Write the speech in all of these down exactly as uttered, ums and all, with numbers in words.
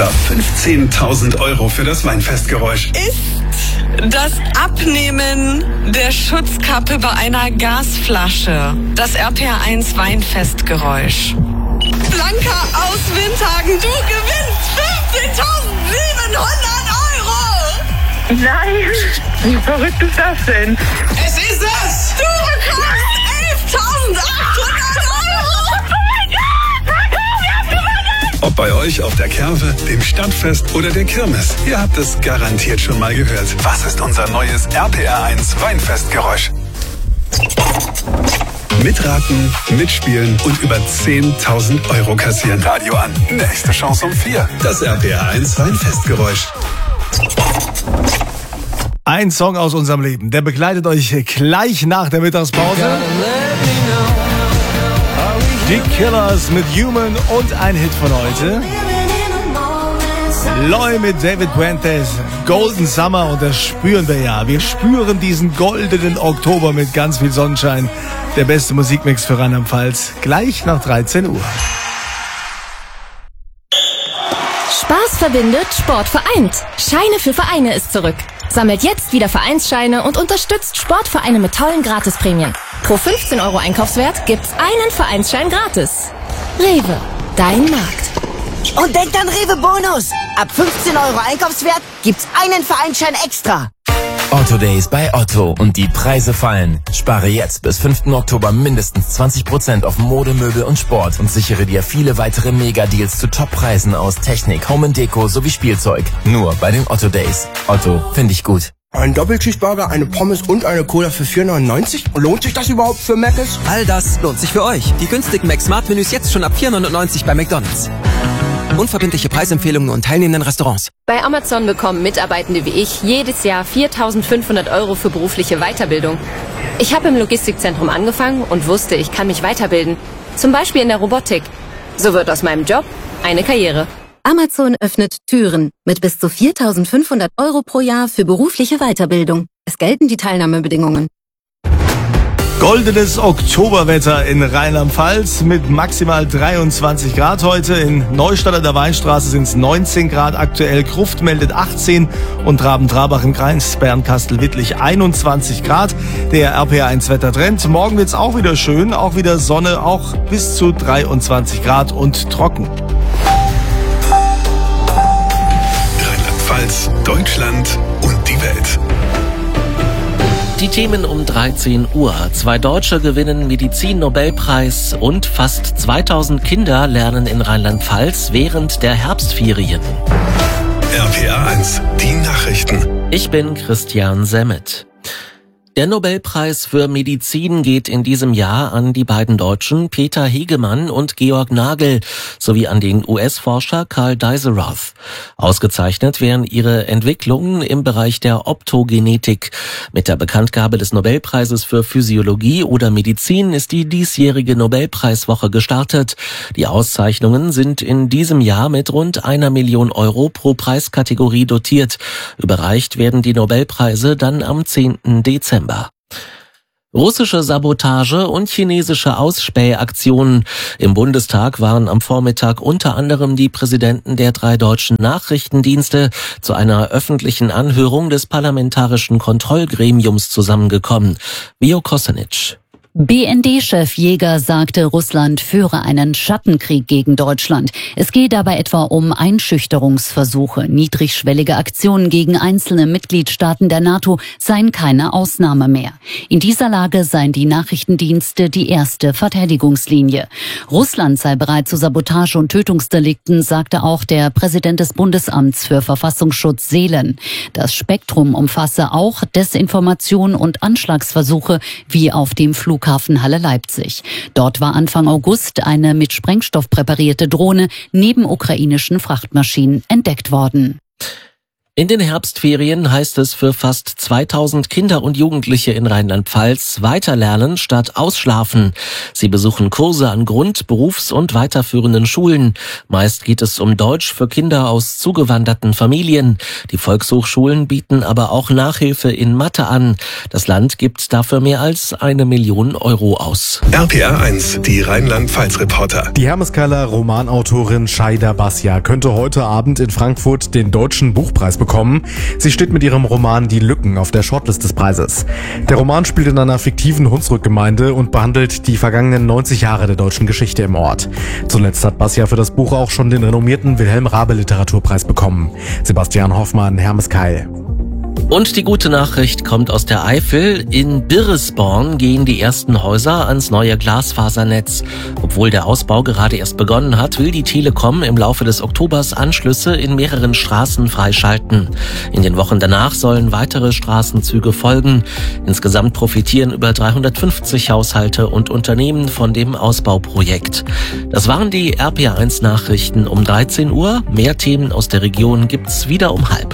Über fünfzehntausend Euro für das Weinfestgeräusch. Ist das Abnehmen der Schutzkappe bei einer Gasflasche das R P R eins Weinfestgeräusch? Blanca aus Windhagen, du gewinnst fünfzehntausendsiebenhundert Euro! Nein, wie verrückt ist das denn? Es ist es! Du bekommst elftausendachthundert Euro! Oh mein Gott! Marco, wir haben gewonnen! Ob bei euch auf der Kerwe, dem Stadtfest oder der Kirmes, ihr habt es garantiert schon mal gehört. Was ist unser neues R P R eins Weinfestgeräusch? Mitraten, mitspielen und über zehntausend Euro kassieren. Radio an. Nächste Chance um vier. Das R P R eins Weinfestgeräusch. Ein Song aus unserem Leben, der begleitet euch gleich nach der Mittagspause. Die Killers mit Human und ein Hit von heute. Loy mit David Puentes, Golden Summer, und das spüren wir ja. Wir spüren diesen goldenen Oktober mit ganz viel Sonnenschein. Der beste Musikmix für Rheinland-Pfalz, gleich nach dreizehn Uhr. Spaß verbindet, Sport vereint. Scheine für Vereine ist zurück. Sammelt jetzt wieder Vereinsscheine und unterstützt Sportvereine mit tollen Gratisprämien. Pro fünfzehn Euro Einkaufswert gibt's einen Vereinsschein gratis. Rewe, dein Markt. Und denkt an Rewe Bonus. Ab fünfzehn Euro Einkaufswert gibt's einen Vereinsschein extra. Otto Days bei Otto und die Preise fallen. Spare jetzt bis fünften Oktober mindestens zwanzig Prozent auf Mode, Möbel und Sport und sichere dir viele weitere Mega-Deals zu Top-Preisen aus Technik, Home and Deko sowie Spielzeug. Nur bei den Otto Days. Otto, finde ich gut. Ein Doppelcheeseburger, eine Pommes und eine Cola für vier neunundneunzig? Lohnt sich das überhaupt für Mc's? All das lohnt sich für euch. Die günstigen Mac-Smart-Menüs jetzt schon ab vier neunundneunzig bei McDonald's. Unverbindliche Preisempfehlungen und teilnehmenden Restaurants. Bei Amazon bekommen Mitarbeitende wie ich jedes Jahr viertausendfünfhundert Euro für berufliche Weiterbildung. Ich habe im Logistikzentrum angefangen und wusste, ich kann mich weiterbilden. Zum Beispiel in der Robotik. So wird aus meinem Job eine Karriere. Amazon öffnet Türen mit bis zu viertausendfünfhundert Euro pro Jahr für berufliche Weiterbildung. Es gelten die Teilnahmebedingungen. Goldenes Oktoberwetter in Rheinland-Pfalz mit maximal dreiundzwanzig Grad heute. In Neustadt an der Weinstraße sind es neunzehn Grad aktuell. Gruft meldet achtzehn und Traben-Trabach im Kreis Bernkastel-Wittlich einundzwanzig Grad. Der R P R eins Wettertrend. Morgen wird's auch wieder schön, auch wieder Sonne, auch bis zu dreiundzwanzig Grad und trocken. Rheinland-Pfalz, Deutschland und die Welt. Die Themen um dreizehn Uhr. Zwei Deutsche gewinnen Medizin-Nobelpreis und fast zweitausend Kinder lernen in Rheinland-Pfalz während der Herbstferien. R P R eins, die Nachrichten. Ich bin Christian Semmet. Der Nobelpreis für Medizin geht in diesem Jahr an die beiden Deutschen Peter Hegemann und Georg Nagel sowie an den U S-Forscher Karl Deisseroth. Ausgezeichnet werden ihre Entwicklungen im Bereich der Optogenetik. Mit der Bekanntgabe des Nobelpreises für Physiologie oder Medizin ist die diesjährige Nobelpreiswoche gestartet. Die Auszeichnungen sind in diesem Jahr mit rund einer Million Euro pro Preiskategorie dotiert. Überreicht werden die Nobelpreise dann am zehnten Dezember. Russische Sabotage und chinesische Ausspähaktionen. Im Bundestag waren am Vormittag unter anderem die Präsidenten der drei deutschen Nachrichtendienste zu einer öffentlichen Anhörung des Parlamentarischen Kontrollgremiums zusammengekommen. Vio Kosanic. B N D-Chef Jäger sagte, Russland führe einen Schattenkrieg gegen Deutschland. Es gehe dabei etwa um Einschüchterungsversuche. Niedrigschwellige Aktionen gegen einzelne Mitgliedstaaten der NATO seien keine Ausnahme mehr. In dieser Lage seien die Nachrichtendienste die erste Verteidigungslinie. Russland sei bereit zu Sabotage und Tötungsdelikten, sagte auch der Präsident des Bundesamts für Verfassungsschutz Seelen. Das Spektrum umfasse auch Desinformation und Anschlagsversuche wie auf dem Flughafen Halle Leipzig. Dort war Anfang August eine mit Sprengstoff präparierte Drohne neben ukrainischen Frachtmaschinen entdeckt worden. In den Herbstferien heißt es für fast zweitausend Kinder und Jugendliche in Rheinland-Pfalz weiterlernen statt ausschlafen. Sie besuchen Kurse an Grund-, Berufs- und weiterführenden Schulen. Meist geht es um Deutsch für Kinder aus zugewanderten Familien. Die Volkshochschulen bieten aber auch Nachhilfe in Mathe an. Das Land gibt dafür mehr als eine Million Euro aus. R P R eins, die Rheinland-Pfalz-Reporter. Die Hermeskeller Romanautorin Shaida Basja könnte heute Abend in Frankfurt den Deutschen Buchpreis bekommen. Sie steht mit ihrem Roman Die Lücken auf der Shortlist des Preises. Der Roman spielt in einer fiktiven Hunsrückgemeinde und behandelt die vergangenen neunzig Jahre der deutschen Geschichte im Ort. Zuletzt hat Basja für das Buch auch schon den renommierten Wilhelm Raabe Literaturpreis bekommen. Sebastian Hoffmann, Hermeskeil. Und die gute Nachricht kommt aus der Eifel. In Birresborn gehen die ersten Häuser ans neue Glasfasernetz. Obwohl der Ausbau gerade erst begonnen hat, will die Telekom im Laufe des Oktobers Anschlüsse in mehreren Straßen freischalten. In den Wochen danach sollen weitere Straßenzüge folgen. Insgesamt profitieren über dreihundertfünfzig Haushalte und Unternehmen von dem Ausbauprojekt. Das waren die R P R eins Nachrichten um dreizehn Uhr. Mehr Themen aus der Region gibt's wieder um halb.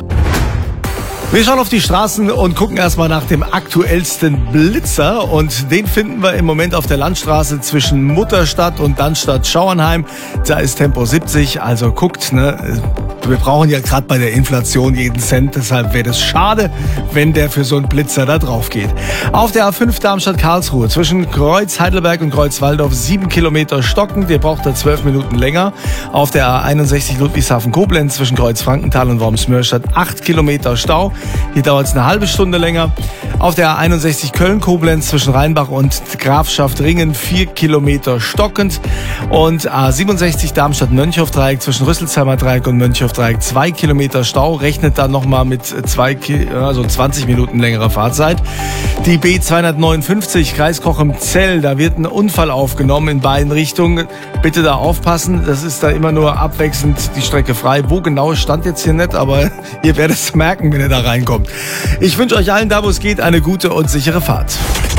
Wir schauen auf die Straßen und gucken erstmal nach dem aktuellsten Blitzer. Und den finden wir im Moment auf der Landstraße zwischen Mutterstadt und Dannstadt-Schauernheim. Da ist Tempo siebzig, also guckt, ne? Wir brauchen ja gerade bei der Inflation jeden Cent, deshalb wäre es schade, wenn der für so einen Blitzer da drauf geht. Auf der A fünf Darmstadt-Karlsruhe zwischen Kreuz Heidelberg und Kreuz Waldorf sieben Kilometer stockend, der braucht da zwölf Minuten länger. Auf der A einundsechzig Ludwigshafen-Koblenz zwischen Kreuz Frankenthal und Worms-Mörstadt acht Kilometer Stau. Hier dauert es eine halbe Stunde länger. Auf der A einundsechzig Köln-Koblenz zwischen Rheinbach und Grafschaft Ringen vier Kilometer stockend. Und A siebenundsechzig Darmstadt-Mönchhof-Dreieck zwischen Rüsselsheimer Dreieck und Mönchhof-Dreieck zwei Kilometer Stau. Rechnet dann nochmal mit zwei, also zwanzig Minuten längerer Fahrzeit. Die B zweihundertneunundfünfzig Kreis Cochem-Zell, da wird ein Unfall aufgenommen in beiden Richtungen. Bitte da aufpassen, das ist da immer nur abwechselnd die Strecke frei. Wo genau stand jetzt hier nicht, aber ihr werdet es merken, wenn ihr da reinkommt. Ich wünsche euch allen, da wo es geht, eine gute und sichere Fahrt.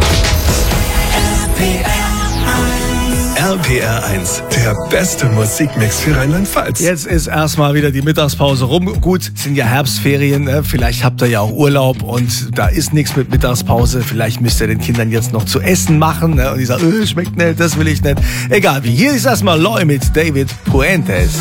R P R eins, der beste Musikmix für Rheinland-Pfalz. Jetzt ist erstmal wieder die Mittagspause rum. Gut, sind ja Herbstferien, ne? Vielleicht habt ihr ja auch Urlaub und da ist nichts mit Mittagspause. Vielleicht müsst ihr den Kindern jetzt noch zu essen machen, ne? Und die sagen, öh, schmeckt nicht, das will ich nicht. Egal wie, hier ist erstmal Loy mit David Puentes.